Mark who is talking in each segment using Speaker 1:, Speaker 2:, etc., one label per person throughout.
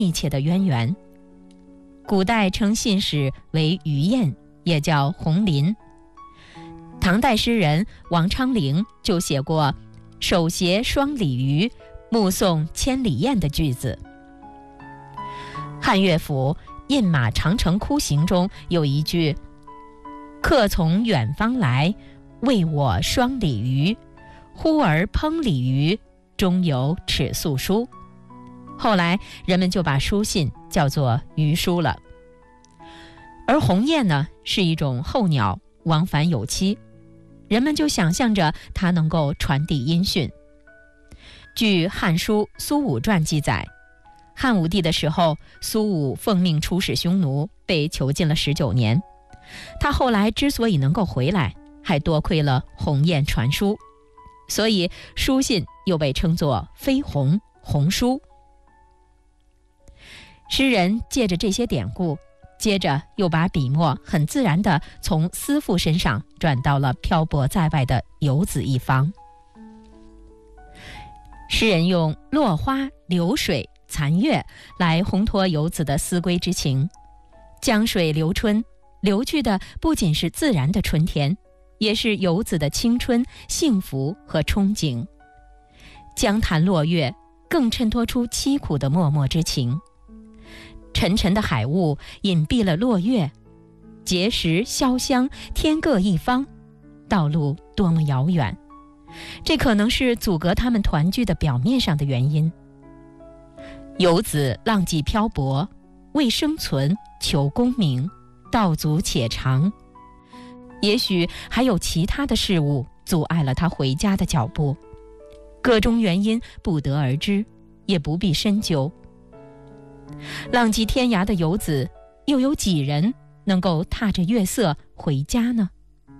Speaker 1: 密切的渊源。古代称信使为鱼雁，也叫红林。唐代诗人王昌龄就写过“手携双鲤鱼，目送千里雁”的句子。汉乐府《饮马长城窟行》中有一句：“客从远方来，为我双鲤鱼，忽而烹鲤鱼，中有尺素书。”后来人们就把书信叫做鱼书了。而鸿雁呢，是一种候鸟，往返有期，人们就想象着它能够传递音讯。据《汉书·苏武传》记载，汉武帝的时候，苏武奉命出使匈奴，被囚禁了19年。他后来之所以能够回来，还多亏了鸿雁传书，所以书信又被称作飞鸿、鸿书。诗人借着这些典故，接着又把笔墨很自然地从思妇身上转到了漂泊在外的游子一方。诗人用落花、流水、残月来烘托游子的思归之情。江水流春，流去的不仅是自然的春天，也是游子的青春、幸福和憧憬。江潭落月更衬托出凄苦的脉脉之情。沉沉的海雾隐蔽了落月，碣石潇湘，天各一方，道路多么遥远，这可能是阻隔他们团聚的表面上的原因。游子浪迹漂泊，为生存求功名，道阻且长。也许还有其他的事物阻碍了他回家的脚步，各种原因不得而知，也不必深究。浪迹天涯的游子，又有几人能够踏着月色回家呢？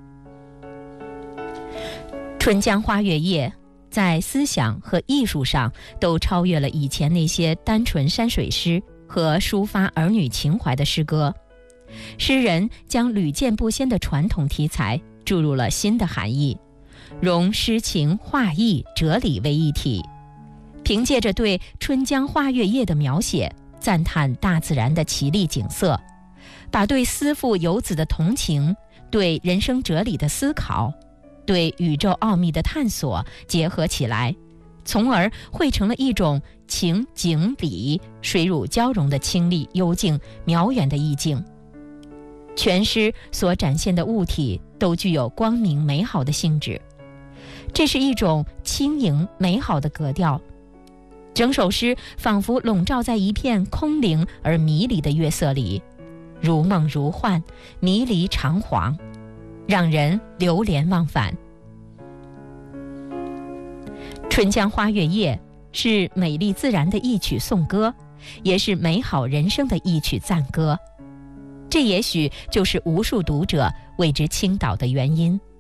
Speaker 1: 春江花月夜在思想和艺术上都超越了以前那些单纯山水诗和抒发儿女情怀的诗歌。诗人将屡见不鲜的传统题材注入了新的含义，融诗情、画意、哲理为一体。凭借着对春江花月夜的描写，赞叹大自然的奇丽景色，把对思妇游子的同情、对人生哲理的思考、对宇宙奥秘的探索结合起来，从而汇成了一种情景理水乳交融的清丽幽静渺远的意境。全诗所展现的物体都具有光明美好的性质，这是一种轻盈美好的格调。整首诗仿佛笼罩在一片空灵而迷离的月色里，如梦如幻，迷离长惶，让人流连忘返。春江花月夜是美丽自然的一曲颂歌，也是美好人生的一曲赞歌。这也许就是无数读者为之倾倒的原因。